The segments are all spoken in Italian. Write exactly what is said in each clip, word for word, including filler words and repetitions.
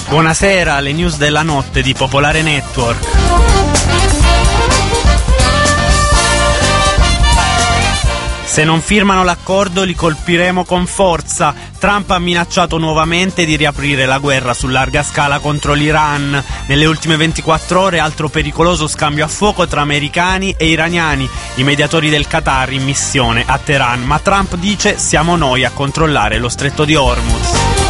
Buonasera, le news della notte di Popolare Network. Se non firmano l'accordo li colpiremo con forza. Trump ha minacciato nuovamente di riaprire la guerra su larga scala contro l'Iran. Nelle ultime ventiquattro ore altro pericoloso scambio a fuoco tra americani e iraniani, i mediatori del Qatar in missione a Teheran. Ma Trump dice: siamo noi a controllare lo stretto di Hormuz.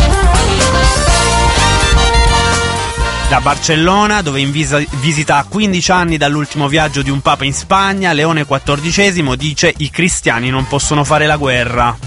Da Barcellona, dove in visa, visita a quindici anni dall'ultimo viaggio di un papa in Spagna, Leone quattordicesimo dice: i cristiani non possono fare la guerra.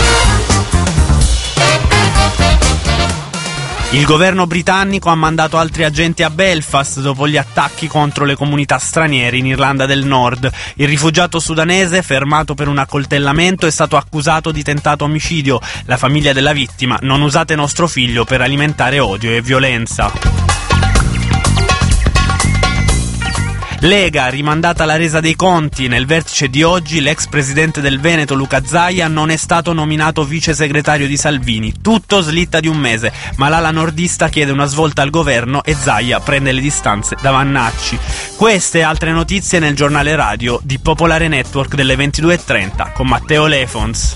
Il governo britannico ha mandato altri agenti a Belfast dopo gli attacchi contro le comunità straniere in Irlanda del Nord. Il rifugiato sudanese, fermato per un accoltellamento, è stato accusato di tentato omicidio. La famiglia della vittima: non usate nostro figlio per alimentare odio e violenza. Lega, rimandata la resa dei conti. Nel vertice di oggi l'ex presidente del Veneto Luca Zaia non è stato nominato vice segretario di Salvini. Tutto slitta di un mese, ma l'ala nordista chiede una svolta al governo e Zaia prende le distanze da Vannacci. Queste e altre notizie nel giornale radio di Popolare Network delle ventidue e trenta con Matteo Lefons.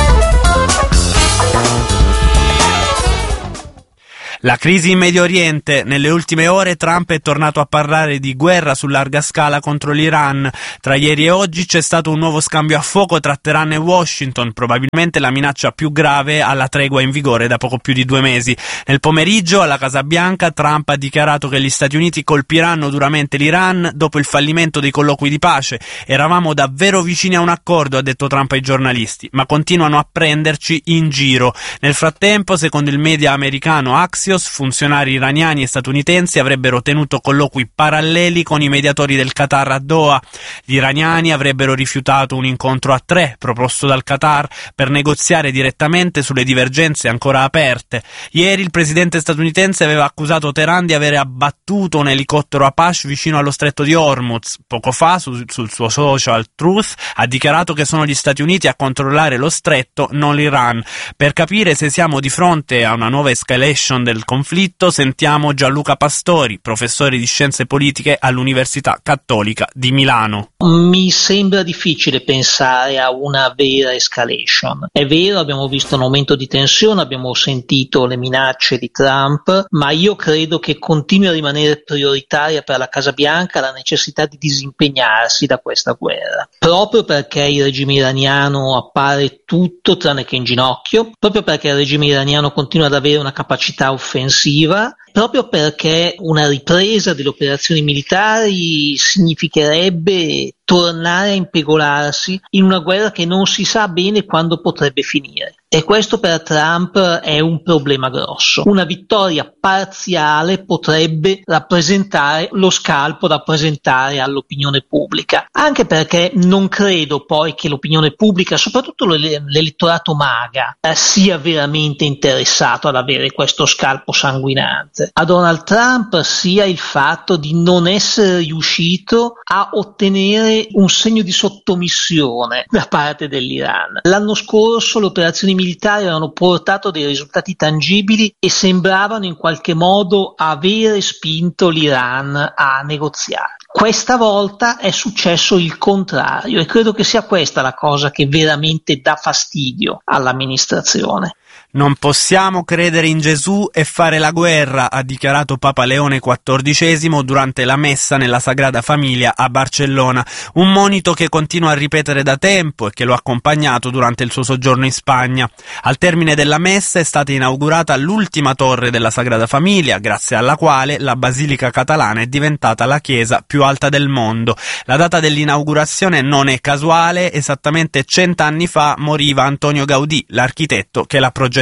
La crisi in Medio Oriente. Nelle ultime ore Trump è tornato a parlare di guerra su larga scala contro l'Iran. Tra ieri e oggi c'è stato un nuovo scambio a fuoco tra Teheran e Washington, probabilmente la minaccia più grave alla tregua in vigore da poco più di due mesi. Nel pomeriggio alla Casa Bianca Trump ha dichiarato che gli Stati Uniti colpiranno duramente l'Iran dopo il fallimento dei colloqui di pace. Eravamo davvero vicini a un accordo, ha detto Trump ai giornalisti, ma continuano a prenderci in giro. Nel frattempo, secondo il media americano Axios, funzionari iraniani e statunitensi avrebbero tenuto colloqui paralleli con i mediatori del Qatar a Doha. Gli iraniani avrebbero rifiutato un incontro a tre proposto dal Qatar per negoziare direttamente sulle divergenze ancora aperte. Ieri il presidente statunitense aveva accusato Teheran di avere abbattuto un elicottero Apache vicino allo stretto di Hormuz. Poco fa su, sul suo social Truth ha dichiarato che sono gli Stati Uniti a controllare lo stretto, non l'Iran. Per capire se siamo di fronte a una nuova escalation del conflitto sentiamo Gianluca Pastori, professore di scienze politiche all'Università Cattolica di Milano. Mi sembra difficile pensare a una vera escalation. È vero, abbiamo visto un aumento di tensione, abbiamo sentito le minacce di Trump, ma io credo che continui a rimanere prioritaria per la Casa Bianca la necessità di disimpegnarsi da questa guerra, proprio perché il regime iraniano appare tutto tranne che in ginocchio, proprio perché il regime iraniano continua ad avere una capacità offensiva, proprio perché una ripresa delle operazioni militari significherebbe tornare a impegolarsi in una guerra che non si sa bene quando potrebbe finire. E questo per Trump è un problema grosso. Una vittoria parziale potrebbe rappresentare lo scalpo da presentare all'opinione pubblica, anche perché non credo poi che l'opinione pubblica, soprattutto l'elettorato MAGA, sia veramente interessato ad avere questo scalpo sanguinante. A Donald Trump sia il fatto di non essere riuscito a ottenere un segno di sottomissione da parte dell'Iran. L'anno scorso le operazioni militari avevano portato dei risultati tangibili e sembravano in qualche modo avere spinto l'Iran a negoziare. Questa volta è successo il contrario e credo che sia questa la cosa che veramente dà fastidio all'amministrazione. Non possiamo credere in Gesù e fare la guerra, ha dichiarato Papa Leone quattordicesimo durante la messa nella Sagrada Famiglia a Barcellona, un monito che continua a ripetere da tempo e che lo ha accompagnato durante il suo soggiorno in Spagna. Al termine della messa è stata inaugurata l'ultima torre della Sagrada Famiglia, grazie alla quale la Basilica Catalana è diventata la chiesa più alta del mondo. La data dell'inaugurazione non è casuale, esattamente cent'anni fa moriva Antonio Gaudì, l'architetto che l'ha progettata.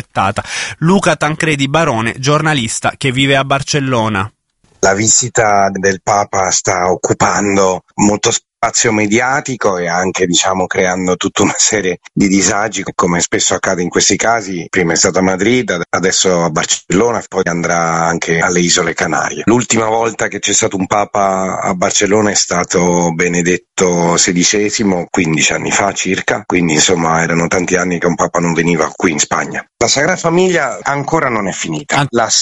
Luca Tancredi Barone, giornalista che vive a Barcellona. La visita del Papa sta occupando molto spazio mediatico e anche, diciamo, creando tutta una serie di disagi, come spesso accade in questi casi. Prima è stato a Madrid, adesso a Barcellona, poi andrà anche alle Isole Canarie. L'ultima volta che c'è stato un Papa a Barcellona è stato Benedetto sedicesimo, quindici anni fa circa, quindi insomma erano tanti anni che un Papa non veniva qui in Spagna. La Sagrada Famiglia ancora non è finita. L'aspetto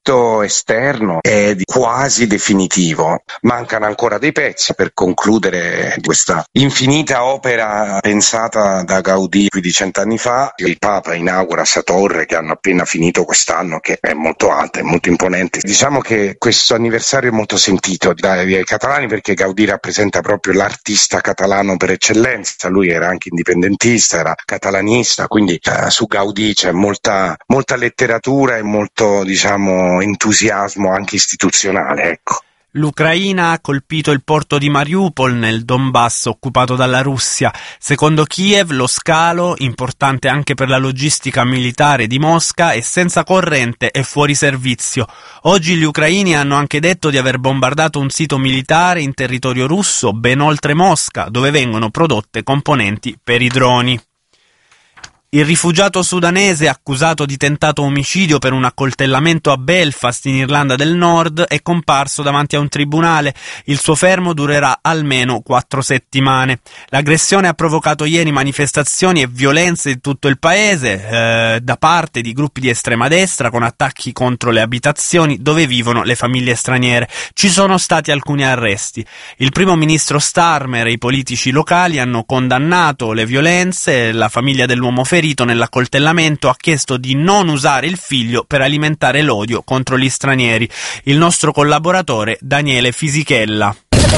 l'aspetto esterno è quasi definitivo. Mancano ancora dei pezzi per concludere questa infinita opera pensata da Gaudì più di cent'anni fa. Il Papa inaugura questa torre che hanno appena finito quest'anno, che è molto alta, è molto imponente. Diciamo che questo anniversario è molto sentito dai catalani, perché Gaudì rappresenta proprio l'artista catalano per eccellenza. Lui era anche indipendentista, era catalanista, quindi eh, su Gaudì c'è molta, molta letteratura e molto, diciamo, entusiasmo anche istituzionale, ecco. L'Ucraina ha colpito il porto di Mariupol nel Donbass occupato dalla Russia. Secondo Kiev, lo scalo, importante anche per la logistica militare di Mosca, è senza corrente e fuori servizio. Oggi gli ucraini hanno anche detto di aver bombardato un sito militare in territorio russo ben oltre Mosca, dove vengono prodotte componenti per i droni. Il rifugiato sudanese accusato di tentato omicidio per un accoltellamento a Belfast in Irlanda del Nord è comparso davanti a un tribunale. Il suo fermo durerà almeno quattro settimane. L'aggressione ha provocato ieri manifestazioni e violenze in tutto il paese eh, da parte di gruppi di estrema destra, con attacchi contro le abitazioni dove vivono le famiglie straniere. Ci sono stati alcuni arresti. Il primo ministro Starmer e i politici locali hanno condannato le violenze. La famiglia dell'uomo ferito nell'accoltellamento ha chiesto di non usare il figlio per alimentare l'odio contro gli stranieri. Il nostro collaboratore Daniele Fisichella.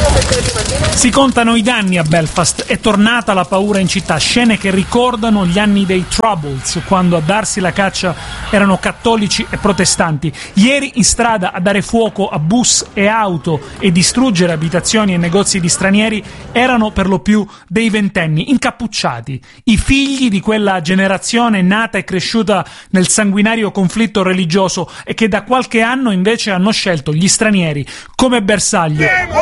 Si contano i danni a Belfast, è tornata la paura in città, scene che ricordano gli anni dei Troubles, quando a darsi la caccia erano cattolici e protestanti. Ieri in strada a dare fuoco a bus e auto e distruggere abitazioni e negozi di stranieri erano per lo più dei ventenni, incappucciati, i figli di quella generazione nata e cresciuta nel sanguinario conflitto religioso e che da qualche anno invece hanno scelto gli stranieri come bersaglio.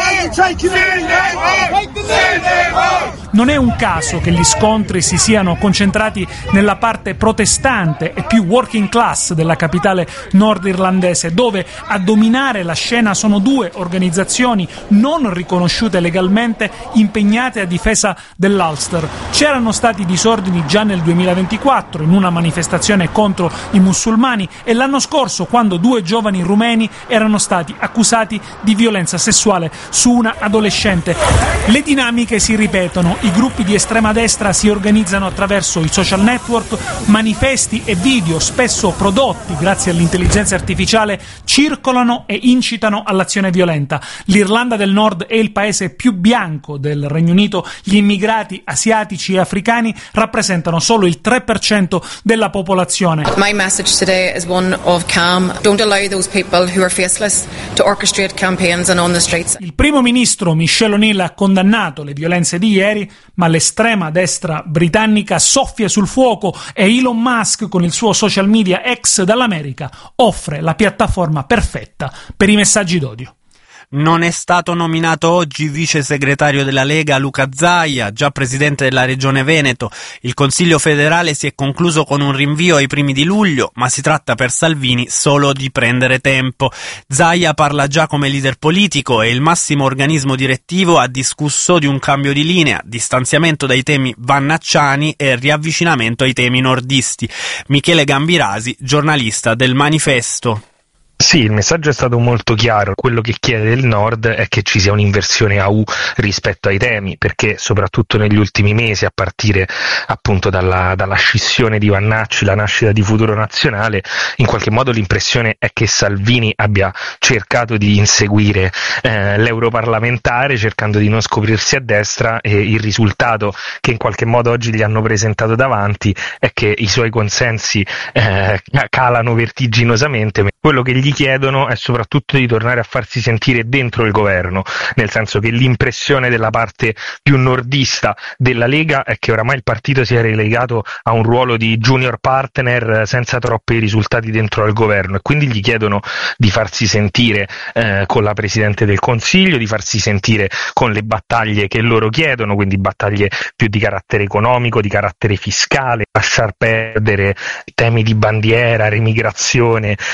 Non è un caso che gli scontri si siano concentrati nella parte protestante e più working class della capitale nordirlandese, dove a dominare la scena sono due organizzazioni non riconosciute legalmente impegnate a difesa dell'Ulster. C'erano stati disordini già nel duemilaventiquattro in una manifestazione contro i musulmani e l'anno scorso quando due giovani rumeni erano stati accusati di violenza sessuale su una adolescente. Le dinamiche si ripetono, i gruppi di estrema destra si organizzano attraverso i social network, manifesti e video spesso prodotti grazie all'intelligenza artificiale circolano e incitano all'azione violenta. L'Irlanda del Nord è il paese più bianco del Regno Unito, gli immigrati asiatici e africani rappresentano solo il tre per cento della popolazione. My message today is one of calm. Don't allow those people who are faceless to orchestrate campaigns and on the streets. Il primo ministro Michel O'Neill ha condannato le violenze di ieri, ma l'estrema destra britannica soffia sul fuoco e Elon Musk, con il suo social media X dall'America, offre la piattaforma perfetta per i messaggi d'odio. Non è stato nominato oggi vice segretario della Lega Luca Zaia, già presidente della Regione Veneto. Il Consiglio federale si è concluso con un rinvio ai primi di luglio, ma si tratta per Salvini solo di prendere tempo. Zaia parla già come leader politico e il massimo organismo direttivo ha discusso di un cambio di linea, distanziamento dai temi vannacciani e riavvicinamento ai temi nordisti. Michele Gambirasi, giornalista del Manifesto. Sì, il messaggio è stato molto chiaro. Quello che chiede il Nord è che ci sia un'inversione a U rispetto ai temi, perché soprattutto negli ultimi mesi, a partire appunto dalla, dalla scissione di Vannacci, la nascita di Futuro Nazionale, in qualche modo l'impressione è che Salvini abbia cercato di inseguire eh, l'europarlamentare, cercando di non scoprirsi a destra, e il risultato che in qualche modo oggi gli hanno presentato davanti è che i suoi consensi eh, calano vertiginosamente. Quello che gli chiedono è soprattutto di tornare a farsi sentire dentro il governo, nel senso che l'impressione della parte più nordista della Lega è che oramai il partito sia relegato a un ruolo di junior partner senza troppi risultati dentro al governo, e quindi gli chiedono di farsi sentire eh, con la Presidente del Consiglio, di farsi sentire con le battaglie che loro chiedono, quindi battaglie più di carattere economico, di carattere fiscale, lasciar perdere temi di bandiera, remigrazione e quant'altro.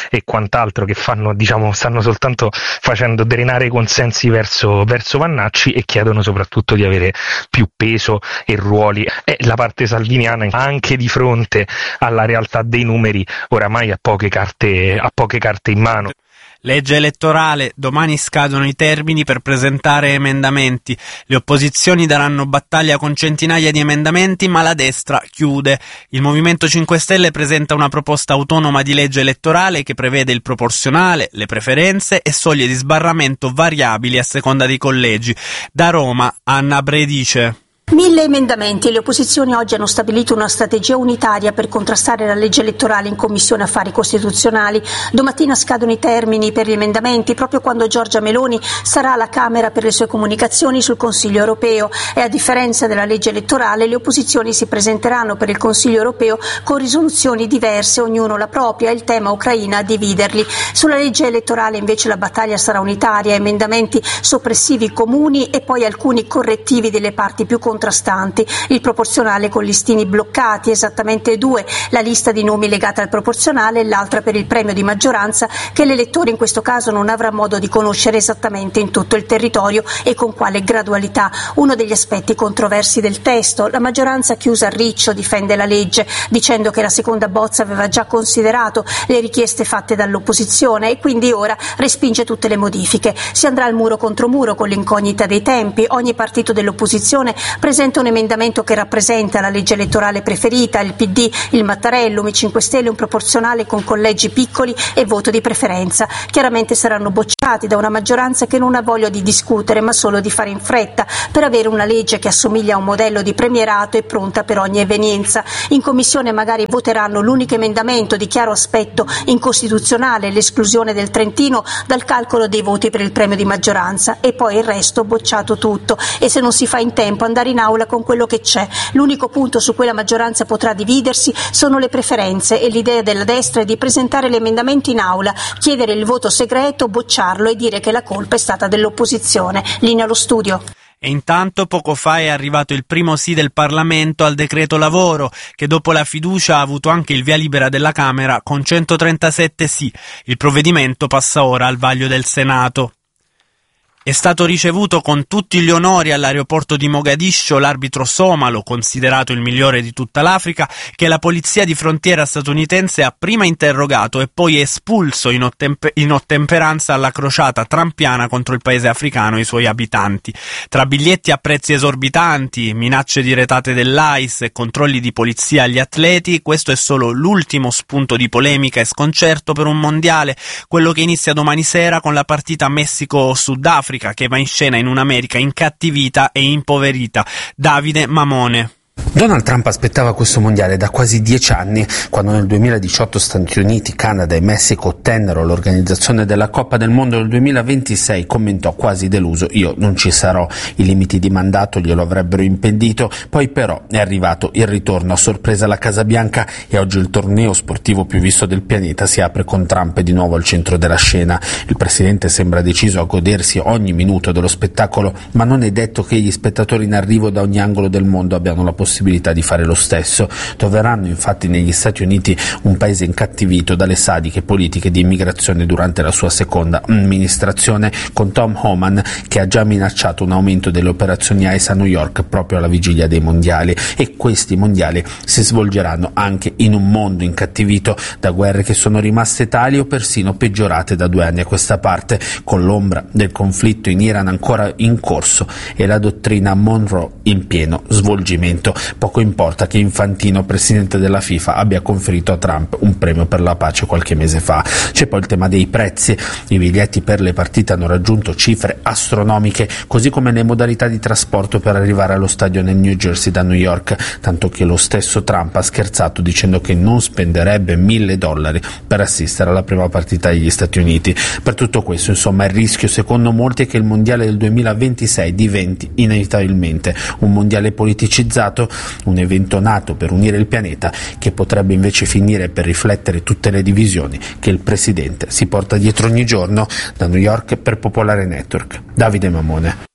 quant'altro che fanno, diciamo, stanno soltanto facendo drenare i consensi verso, verso Vannacci, e chiedono soprattutto di avere più peso e ruoli. E la parte salviniana, anche di fronte alla realtà dei numeri, oramai ha poche carte, ha poche carte in mano. Legge elettorale, domani scadono i termini per presentare emendamenti. Le opposizioni daranno battaglia con centinaia di emendamenti, ma la destra chiude. Il Movimento cinque Stelle presenta una proposta autonoma di legge elettorale che prevede il proporzionale, le preferenze e soglie di sbarramento variabili a seconda dei collegi. Da Roma, Anna Bredice. Mille emendamenti. Le opposizioni oggi hanno stabilito una strategia unitaria per contrastare la legge elettorale in Commissione Affari Costituzionali. Domattina scadono i termini per gli emendamenti, proprio quando Giorgia Meloni sarà alla Camera per le sue comunicazioni sul Consiglio europeo, e a differenza della legge elettorale le opposizioni si presenteranno per il Consiglio europeo con risoluzioni diverse, ognuno la propria, e il tema Ucraina a dividerli. Sulla legge elettorale invece la battaglia sarà unitaria, emendamenti soppressivi comuni e poi alcuni correttivi delle parti più contrastanti. Il proporzionale con listini bloccati, esattamente due, la lista di nomi legata al proporzionale e l'altra per il premio di maggioranza che l'elettore in questo caso non avrà modo di conoscere esattamente in tutto il territorio e con quale gradualità. Uno degli aspetti controversi del testo. La maggioranza chiusa a riccio difende la legge dicendo che la seconda bozza aveva già considerato le richieste fatte dall'opposizione e quindi ora respinge tutte le modifiche. Si andrà al muro contro muro con l'incognita dei tempi. Ogni partito dell'opposizione presenta un emendamento che rappresenta la legge elettorale preferita, il P D, il Mattarellum, i cinque Stelle un proporzionale con collegi piccoli e voto di preferenza. Chiaramente saranno bocciati da una maggioranza che non ha voglia di discutere ma solo di fare in fretta per avere una legge che assomiglia a un modello di premierato e pronta per ogni evenienza. In commissione magari voteranno l'unico emendamento di chiaro aspetto incostituzionale, l'esclusione del Trentino dal calcolo dei voti per il premio di maggioranza, e poi il resto bocciato tutto, e se non si fa in tempo andare in aula con quello che c'è. L'unico punto su cui la maggioranza potrà dividersi sono le preferenze, e l'idea della destra è di presentare l'emendamento in aula, chiedere il voto segreto, bocciarlo e dire che la colpa è stata dell'opposizione. Linea allo studio. E intanto poco fa è arrivato il primo sì del Parlamento al decreto lavoro, che dopo la fiducia ha avuto anche il via libera della Camera con centotrentasette sì. Il provvedimento passa ora al vaglio del Senato. È stato ricevuto con tutti gli onori all'aeroporto di Mogadiscio l'arbitro somalo, considerato il migliore di tutta l'Africa, che la polizia di frontiera statunitense ha prima interrogato e poi espulso in, ottempe- in ottemperanza alla crociata trampiana contro il paese africano e i suoi abitanti. Tra biglietti a prezzi esorbitanti, minacce di retate dell'A I S e controlli di polizia agli atleti, questo è solo l'ultimo spunto di polemica e sconcerto per un mondiale, quello che inizia domani sera con la partita Messico-Sudafrica, che va in scena in un'America incattivita e impoverita. Davide Mamone. Donald Trump aspettava questo mondiale da quasi dieci anni, quando nel duemiladiciotto Stati Uniti, Canada e Messico ottennero l'organizzazione della Coppa del Mondo. Nel duemilaventisei commentò quasi deluso: io non ci sarò, i limiti di mandato glielo avrebbero impedito. Poi però è arrivato il ritorno a sorpresa alla Casa Bianca e oggi il torneo sportivo più visto del pianeta si apre con Trump di nuovo al centro della scena. Il presidente sembra deciso a godersi ogni minuto dello spettacolo, ma non è detto che gli spettatori in arrivo da ogni angolo del mondo abbiano la possibilità di fare lo stesso. Troveranno infatti negli Stati Uniti un paese incattivito dalle sadiche politiche di immigrazione durante la sua seconda amministrazione, con Tom Homan che ha già minacciato un aumento delle operazioni I C E a New York proprio alla vigilia dei mondiali. E questi mondiali si svolgeranno anche in un mondo incattivito da guerre che sono rimaste tali o persino peggiorate da due anni a questa parte, con l'ombra del conflitto in Iran ancora in corso e la dottrina Monroe in pieno svolgimento. Poco importa che Infantino, presidente della FIFA, abbia conferito a Trump un premio per la pace qualche mese fa. C'è poi il tema dei prezzi. I biglietti per le partite hanno raggiunto cifre astronomiche, così come le modalità di trasporto per arrivare allo stadio nel New Jersey da New York, tanto che lo stesso Trump ha scherzato dicendo che non spenderebbe mille dollari per assistere alla prima partita degli Stati Uniti. Per tutto questo, insomma, il rischio secondo molti è che il mondiale del duemilaventisei diventi inevitabilmente un mondiale politicizzato, un evento nato per unire il pianeta che potrebbe invece finire per riflettere tutte le divisioni che il presidente si porta dietro ogni giorno. Da New York per Popolare Network, Davide Mamone.